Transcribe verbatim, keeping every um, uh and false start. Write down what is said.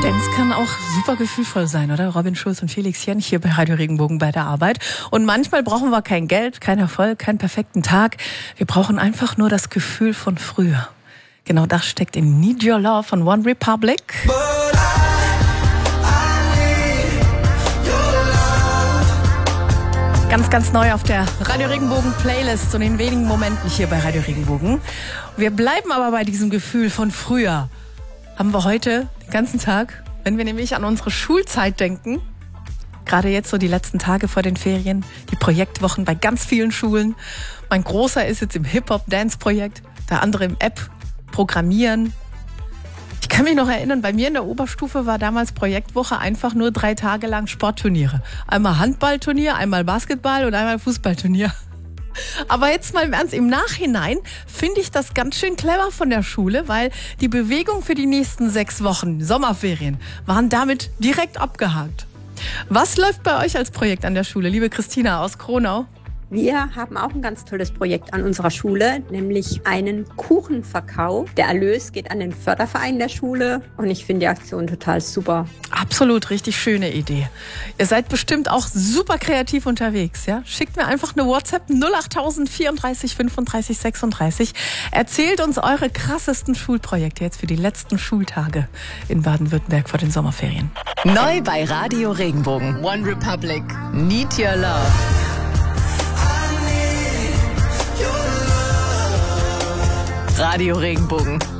Dance kann auch super gefühlvoll sein, oder? Robin Schulz und Felix Jench hier bei Radio Regenbogen bei der Arbeit. Und manchmal brauchen wir kein Geld, kein Erfolg, keinen perfekten Tag. Wir brauchen einfach nur das Gefühl von früher. Genau das steckt in Need Your Love von One Republic. Ganz, ganz neu auf der Radio Regenbogen Playlist und in wenigen Momenten hier bei Radio Regenbogen. Wir bleiben aber bei diesem Gefühl von früher. Haben wir heute den ganzen Tag, wenn wir nämlich an unsere Schulzeit denken, gerade jetzt so die letzten Tage vor den Ferien, die Projektwochen bei ganz vielen Schulen. Mein Großer ist jetzt im Hip-Hop-Dance-Projekt, der andere im App Programmieren. Ich kann mich noch erinnern, bei mir in der Oberstufe war damals Projektwoche einfach nur drei Tage lang Sportturniere. Einmal Handballturnier, einmal Basketball und einmal Fußballturnier. Aber jetzt mal im Ernst, im Nachhinein finde ich das ganz schön clever von der Schule, weil die Bewegung für die nächsten sechs Wochen, Sommerferien, waren damit direkt abgehakt. Was läuft bei euch als Projekt an der Schule, liebe Christina aus Kronau? Wir haben auch ein ganz tolles Projekt an unserer Schule, nämlich einen Kuchenverkauf. Der Erlös geht an den Förderverein der Schule und ich finde die Aktion total super. Absolut, richtig schöne Idee. Ihr seid bestimmt auch super kreativ unterwegs, ja? Schickt mir einfach eine WhatsApp null acht null null vierunddreißig fünfunddreißig sechsunddreißig. Erzählt uns eure krassesten Schulprojekte jetzt für die letzten Schultage in Baden-Württemberg vor den Sommerferien. Neu bei Radio Regenbogen. One Republic. Need Your Love. Radio Regenbogen.